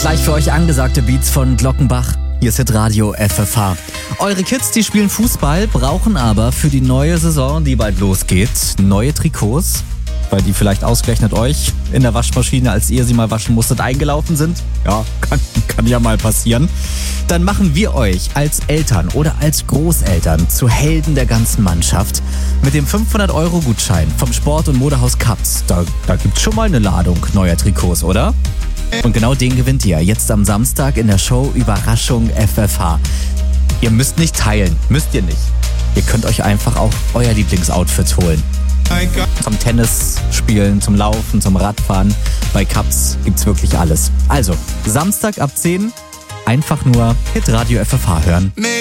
Gleich für euch angesagte Beats von Glockenbach. Hier ist Hitradio FFH. Eure Kids, die spielen Fußball, brauchen aber für die neue Saison, die bald losgeht, neue Trikots, weil die vielleicht ausgerechnet euch in der Waschmaschine, als ihr sie mal waschen musstet, eingelaufen sind. Ja, kann ja mal passieren. Dann machen wir euch als Eltern oder als Großeltern zu Helden der ganzen Mannschaft mit dem 500-Euro-Gutschein vom Sport- und Modehaus Cups. Da gibt's schon mal eine Ladung neuer Trikots, oder? Und genau den gewinnt ihr jetzt am Samstag in der Show Überraschung FFH. Ihr müsst nicht teilen, müsst ihr nicht. Ihr könnt euch einfach auch euer Lieblingsoutfit holen. Zum Tennis spielen, zum Laufen, zum Radfahren. Bei Cups gibt's wirklich alles. Also, Samstag ab 10 einfach nur Hitradio FFH hören.